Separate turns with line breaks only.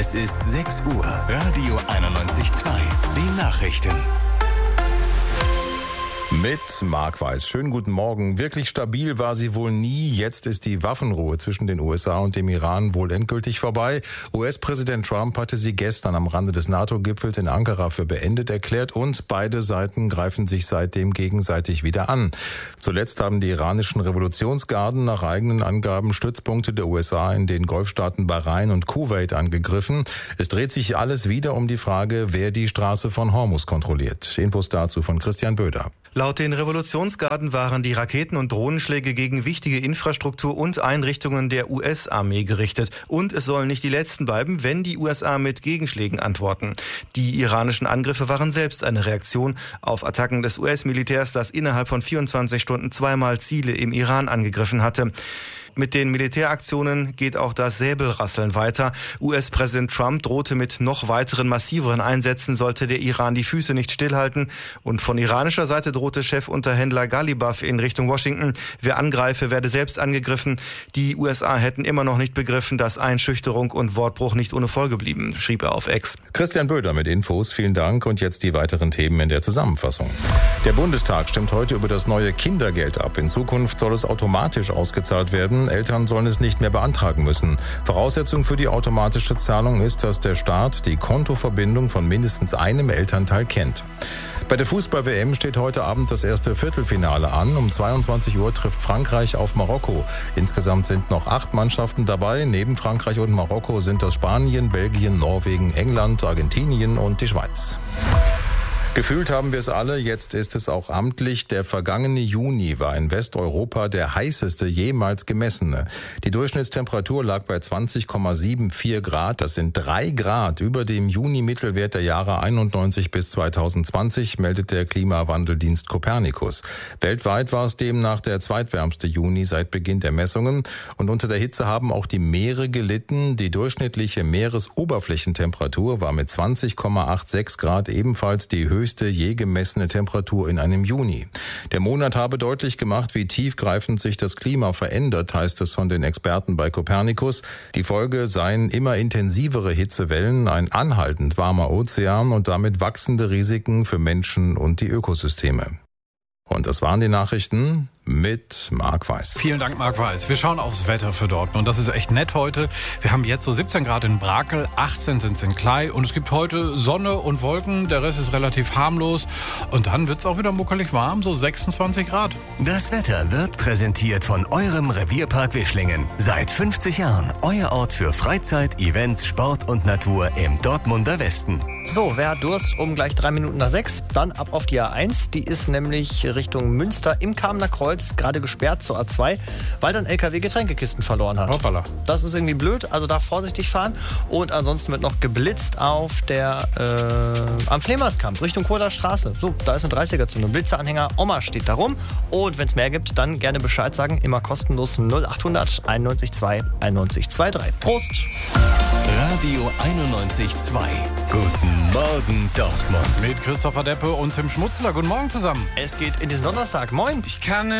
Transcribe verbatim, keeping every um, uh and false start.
Es ist sechs Uhr. Radio einundneunzig Komma zwei. Die Nachrichten.
Mit Marc Weiß. Schönen guten Morgen. Wirklich stabil war sie wohl nie. Jetzt ist die Waffenruhe zwischen den U S A und dem Iran wohl endgültig vorbei. U S-Präsident Trump hatte sie gestern am Rande des NATO-Gipfels in Ankara für beendet erklärt und beide Seiten greifen sich seitdem gegenseitig wieder an. Zuletzt haben die iranischen Revolutionsgarden nach eigenen Angaben Stützpunkte der U S A in den Golfstaaten Bahrain und Kuwait angegriffen. Es dreht sich alles wieder um die Frage, wer die Straße von Hormuz kontrolliert. Infos dazu von Christian Böder.
Laut den Revolutionsgarden waren die Raketen- und Drohnenschläge gegen wichtige Infrastruktur und Einrichtungen der U S-Armee gerichtet. Und es sollen nicht die letzten bleiben, wenn die U S A mit Gegenschlägen antworten. Die iranischen Angriffe waren selbst eine Reaktion auf Attacken des U S-Militärs, das innerhalb von vierundzwanzig Stunden zweimal Ziele im Iran angegriffen hatte. Mit den Militäraktionen geht auch das Säbelrasseln weiter. U S-Präsident Trump drohte mit noch weiteren massiveren Einsätzen, sollte der Iran die Füße nicht stillhalten. Und von iranischer Seite drohte Chefunterhändler Ghalibaf in Richtung Washington, wer angreife, werde selbst angegriffen. Die U S A hätten immer noch nicht begriffen, dass Einschüchterung und Wortbruch nicht ohne Folge blieben, schrieb er auf X.
Christian Böder mit Infos, vielen Dank. Und jetzt die weiteren Themen in der Zusammenfassung. Der Bundestag stimmt heute über das neue Kindergeld ab. In Zukunft soll es automatisch ausgezahlt werden. Eltern sollen es nicht mehr beantragen müssen. Voraussetzung für die automatische Zahlung ist, dass der Staat die Kontoverbindung von mindestens einem Elternteil kennt. Bei der Fußball-W M steht heute Abend das erste Viertelfinale an. Um zweiundzwanzig Uhr trifft Frankreich auf Marokko. Insgesamt sind noch acht Mannschaften dabei. Neben Frankreich und Marokko sind das Spanien, Belgien, Norwegen, England, Argentinien und die Schweiz. Gefühlt haben wir es alle, jetzt ist es auch amtlich. Der vergangene Juni war in Westeuropa der heißeste jemals gemessene. Die Durchschnittstemperatur lag bei zwanzig Komma vierundsiebzig Grad. Das sind drei Grad über dem Juni-Mittelwert der Jahre einundneunzig bis zweitausendzwanzig, meldet der Klimawandeldienst Copernicus. Weltweit war es demnach der zweitwärmste Juni seit Beginn der Messungen. Und unter der Hitze haben auch die Meere gelitten. Die durchschnittliche Meeresoberflächentemperatur war mit zwanzig Komma sechsundachtzig Grad ebenfalls die höchste höchste je gemessene Temperatur in einem Juni. Der Monat habe deutlich gemacht, wie tiefgreifend sich das Klima verändert, heißt es von den Experten bei Copernicus. Die Folge seien immer intensivere Hitzewellen, ein anhaltend warmer Ozean und damit wachsende Risiken für Menschen und die Ökosysteme. Und das waren die Nachrichten mit Marc Weiß.
Vielen Dank, Marc Weiß. Wir schauen aufs Wetter für Dortmund. Das ist echt nett heute. Wir haben jetzt so siebzehn Grad in Brakel, achtzehn sind es in Klei und es gibt heute Sonne und Wolken. Der Rest ist relativ harmlos und dann wird es auch wieder muckelig warm, so sechsundzwanzig Grad.
Das Wetter wird präsentiert von eurem Revierpark Wischlingen. Seit fünfzig Jahren euer Ort für Freizeit, Events, Sport und Natur im Dortmunder Westen.
So, wer hat Durst um gleich drei Minuten nach sechs? Dann ab auf die A eins. Die ist nämlich Richtung Münster im Kamener Kreuz gerade gesperrt zur A zwei, weil dann L K W Getränkekisten verloren hat.
Hoppala.
Das ist irgendwie blöd, also da vorsichtig fahren. Und ansonsten wird noch geblitzt auf der äh, am Flemerskamp Richtung Kohler Straße. So, da ist eine dreißiger-Zone. Blitzeranhänger Oma steht da rum. Und wenn es mehr gibt, dann gerne Bescheid sagen. Immer kostenlos null achthundert einundneunzig zwei einundneunzig drei. Prost!
Radio einundneunzig Komma zwei. Guten Morgen, Dortmund.
Mit Christopher Deppe und Tim Schmutzler. Guten Morgen zusammen.
Es geht in diesen Donnerstag. Moin.
Ich kann